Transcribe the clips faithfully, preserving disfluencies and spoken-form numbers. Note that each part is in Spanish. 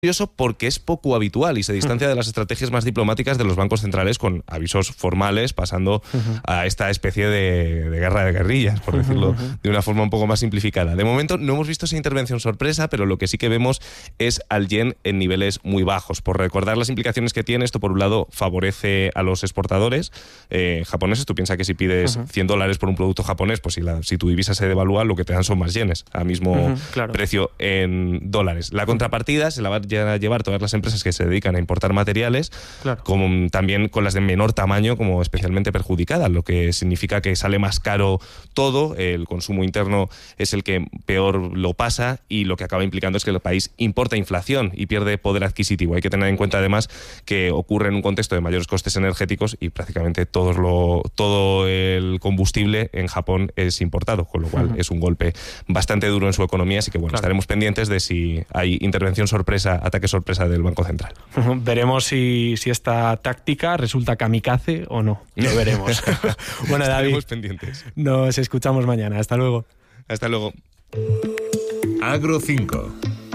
porque es poco habitual y se distancia de las estrategias más diplomáticas de los bancos centrales con avisos formales, pasando uh-huh. a esta especie de, de guerra de guerrillas, por decirlo uh-huh. de una forma un poco más simplificada. De momento no hemos visto esa intervención sorpresa, pero lo que sí que vemos es al yen en niveles muy bajos. Por recordar las implicaciones que tiene, esto por un lado favorece a los exportadores eh, japoneses. Tú piensas que si pides uh-huh. cien dólares por un producto japonés, pues si, la, si tu divisa se devalúa, lo que te dan son más yenes, a mismo uh-huh, claro. precio en dólares. La contrapartida se la va a a llevar todas las empresas que se dedican a importar materiales, claro. como también con las de menor tamaño como especialmente perjudicadas, lo que significa que sale más caro todo, el consumo interno es el que peor lo pasa y lo que acaba implicando es que el país importa inflación y pierde poder adquisitivo. Hay que tener en cuenta además que ocurre en un contexto de mayores costes energéticos y prácticamente todo, lo, todo el combustible en Japón es importado, con lo cual uh-huh. es un golpe bastante duro en su economía, así que bueno, claro. estaremos pendientes de si hay intervención sorpresa, ataque sorpresa del Banco Central. Veremos si, si esta táctica resulta kamikaze o no. Lo veremos. Bueno, David, estaremos pendientes. Nos escuchamos mañana. Hasta luego. Hasta luego. Agro cinco.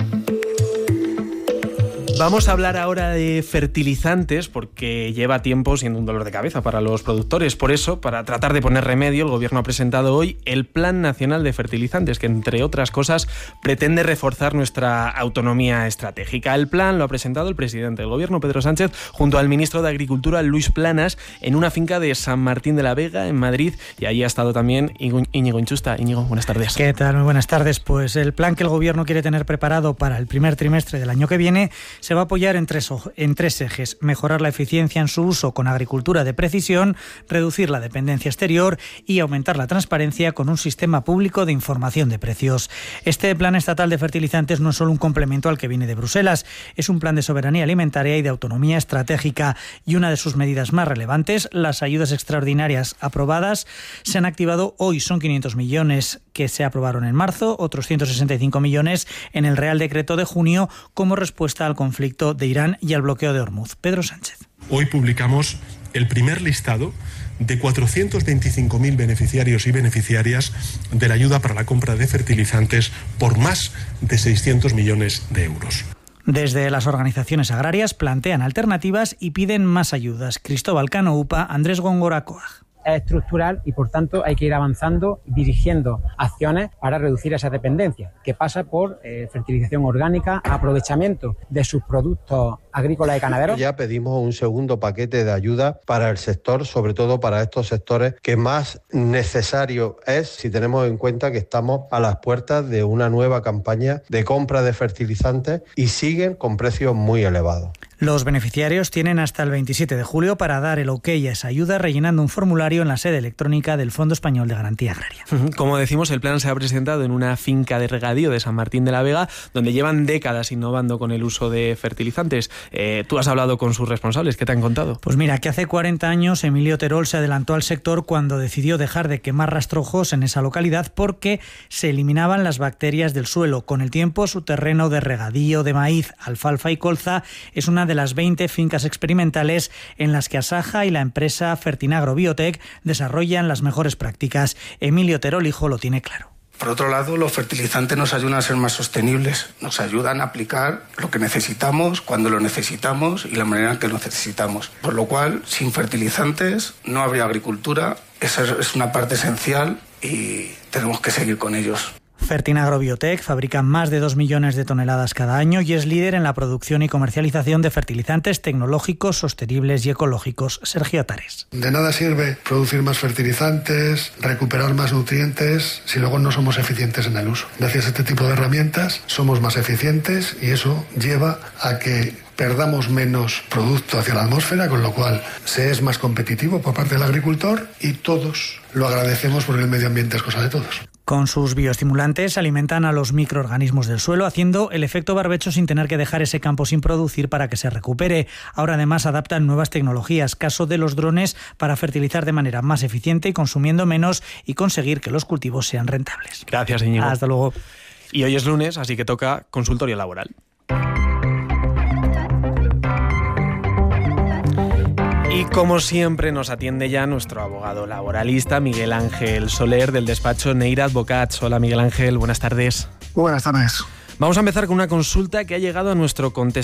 Vamos a hablar ahora de fertilizantes porque lleva tiempo siendo un dolor de cabeza para los productores. Por eso, para tratar de poner remedio, el Gobierno ha presentado hoy el Plan Nacional de Fertilizantes, que entre otras cosas pretende reforzar nuestra autonomía estratégica. El plan lo ha presentado el presidente del Gobierno, Pedro Sánchez, junto al ministro de Agricultura, Luis Planas, en una finca de San Martín de la Vega, en Madrid, y ahí ha estado también Íñigo Inchusta. Íñigo, buenas tardes. ¿Qué tal? Muy buenas tardes. Pues el plan que el Gobierno quiere tener preparado para el primer trimestre del año que viene se va a apoyar en tres, en tres ejes: mejorar la eficiencia en su uso con agricultura de precisión, reducir la dependencia exterior y aumentar la transparencia con un sistema público de información de precios. Este plan estatal de fertilizantes no es solo un complemento al que viene de Bruselas, es un plan de soberanía alimentaria y de autonomía estratégica, y una de sus medidas más relevantes, las ayudas extraordinarias aprobadas, se han activado hoy. Son quinientos millones que se aprobaron en marzo, otros ciento sesenta y cinco millones en el Real Decreto de junio como respuesta al conflicto de Irán y al bloqueo de Hormuz. Pedro Sánchez. Hoy publicamos el primer listado de cuatrocientos veinticinco mil beneficiarios y beneficiarias de la ayuda para la compra de fertilizantes por más de seiscientos millones de euros. Desde las organizaciones agrarias plantean alternativas y piden más ayudas. Cristóbal Cano Upa, Andrés Góngora Coag. Es estructural y por tanto hay que ir avanzando, dirigiendo acciones para reducir esa dependencia, que pasa por eh, fertilización orgánica, aprovechamiento de sus productos agrícolas y ganaderos. Ya pedimos un segundo paquete de ayuda para el sector, sobre todo para estos sectores que más necesario es si tenemos en cuenta que estamos a las puertas de una nueva campaña de compra de fertilizantes y siguen con precios muy elevados. Los beneficiarios tienen hasta el veintisiete de julio para dar el ok a esa ayuda rellenando un formulario en la sede electrónica del Fondo Español de Garantía Agraria. Como decimos, el plan se ha presentado en una finca de regadío de San Martín de la Vega, donde llevan décadas innovando con el uso de fertilizantes. Eh, tú has hablado con sus responsables, ¿qué te han contado? Pues mira, que hace cuarenta años Emilio Terol se adelantó al sector cuando decidió dejar de quemar rastrojos en esa localidad porque se eliminaban las bacterias del suelo. Con el tiempo, su terreno de regadío de maíz, alfalfa y colza es una de las veinte fincas experimentales en las que Asaja y la empresa Fertinagro Biotech desarrollan las mejores prácticas. Emilio Terol hijo lo tiene claro. Por otro lado, los fertilizantes nos ayudan a ser más sostenibles, nos ayudan a aplicar lo que necesitamos, cuando lo necesitamos y la manera en que lo necesitamos. Por lo cual, sin fertilizantes no habría agricultura, esa es una parte esencial y tenemos que seguir con ellos. Fertinagro Biotech fabrica más de dos millones de toneladas cada año y es líder en la producción y comercialización de fertilizantes tecnológicos, sostenibles y ecológicos. Sergio Tares. De nada sirve producir más fertilizantes, recuperar más nutrientes, si luego no somos eficientes en el uso. Gracias a este tipo de herramientas somos más eficientes y eso lleva a que perdamos menos producto hacia la atmósfera, con lo cual se es más competitivo por parte del agricultor y todos lo agradecemos porque el medio ambiente es cosa de todos. Con sus bioestimulantes alimentan a los microorganismos del suelo, haciendo el efecto barbecho sin tener que dejar ese campo sin producir para que se recupere. Ahora además adaptan nuevas tecnologías, caso de los drones, para fertilizar de manera más eficiente y consumiendo menos y conseguir que los cultivos sean rentables. Gracias, Íñigo. Hasta luego. Y hoy es lunes, así que toca consultorio laboral. Y como siempre nos atiende ya nuestro abogado laboralista Miguel Ángel Soler del despacho Neira Advocats. Hola Miguel Ángel, buenas tardes. Buenas tardes. Vamos a empezar con una consulta que ha llegado a nuestro contestador